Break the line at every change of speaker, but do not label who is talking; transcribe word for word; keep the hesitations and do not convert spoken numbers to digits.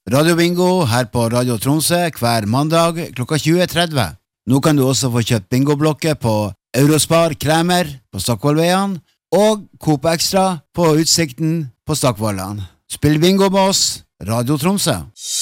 Radio Bingo her på Radio Tromsø hver mandag klokka tjue tretti. Nå kan du også få kjøpt bingoblokker på Eurospar Kremer på Stockvollveien og Coop Extra på Utsikten på Stockvollan. Spill bingo med oss, Radio Tromsø.